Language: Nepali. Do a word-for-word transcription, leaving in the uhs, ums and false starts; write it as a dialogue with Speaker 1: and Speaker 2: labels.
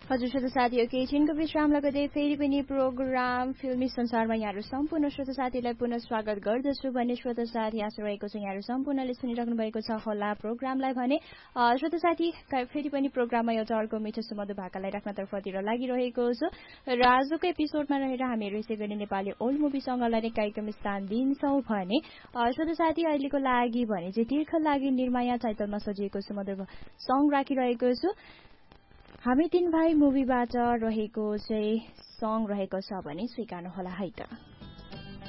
Speaker 1: हजुर श्रोता साथीहरू केही छिनको विश्राम लगदै फेरि पनि प्रोग्राम फिल्मी संसारमा यहाँहरू सम्पूर्ण श्रोता साथीलाई पुनः स्वागत गर्दछु भन्ने श्रोता साथी आशा रहेको छ यहाँहरू सम्पूर्णले सुनिराख्नु भएको छ होला प्रोग्रामलाई भने श्रोता साथी फेरि पनि प्रोग्राममा एउटा अर्को मिठो सुमधुर भाकालाई राख्नतर्फतिर लागिरहेको छु र आजको एपिसोडमा रहेर हामीहरू यसै गरी नेपाली ओल्ड मुभी सङ्गलाई नै कार्यक्रम स्थान दिन्छौँ भने श्रोता साथी अहिलेको लागि भने चाहिँ तीर्थ लागि निर्माया टाइटलमा सजिएको सुमधुर सङ्ग राखिरहेको छु हामी तीन भाइ मुभीबाट रहेको चाहिँ सङ्ग रहेको छ भने स्वीकार्नु होला है त।